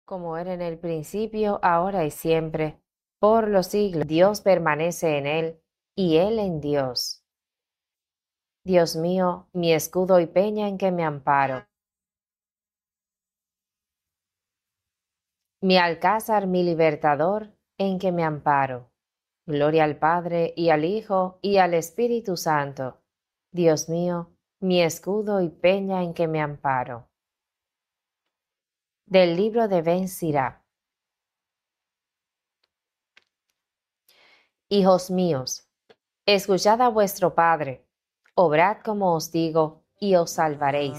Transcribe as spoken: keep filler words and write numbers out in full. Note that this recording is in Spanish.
como era en el principio, ahora y siempre, por los siglos. Dios permanece en él, y él en Dios. Dios mío, mi escudo y peña en que me amparo. Mi alcázar, mi libertador, en que me amparo. Gloria al Padre, y al Hijo, y al Espíritu Santo. Dios mío, mi escudo y peña en que me amparo. Del libro de Ben Sirá. Hijos míos, escuchad a vuestro Padre, obrad como os digo, y os salvaréis.